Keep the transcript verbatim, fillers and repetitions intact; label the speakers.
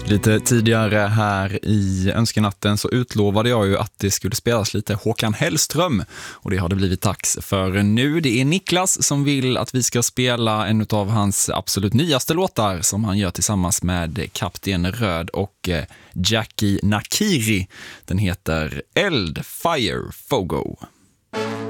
Speaker 1: Lite tidigare här i Önskenatten så utlovade jag ju att det skulle spelas lite Håkan Hellström, och det har det blivit dags för nu. Det är Niklas som vill att vi ska spela en av hans absolut nyaste låtar som han gör tillsammans med Kapten Röd och Jackie Nakiri. Den heter Eld, Fire, Fogo.